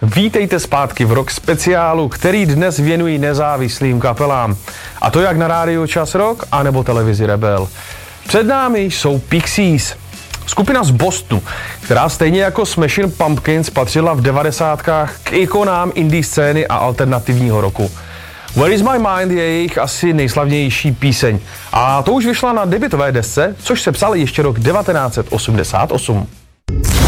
Vítejte zpátky v rock speciálu, který dnes věnují nezávislým kapelám. A to jak na rádiu Čas Rock, anebo televizi Rebel. Před námi jsou Pixies, skupina z Bostonu, která stejně jako Smashing Pumpkins patřila v 90kách k ikonám indie scény a alternativního roku. Where is my mind je jejich asi nejslavnější píseň. A to už vyšla na debutové desce, což se psal ještě rok 1988.